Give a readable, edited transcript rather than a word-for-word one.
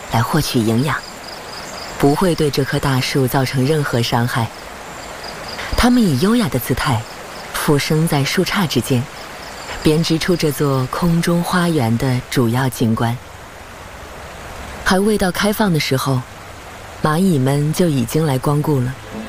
来获取营养，不会对这棵大树造成任何伤害。它们以优雅的姿态俯身在树杈之间，编织出这座空中花园的主要景观。还未到开放的时候，蚂蚁们就已经来光顾了。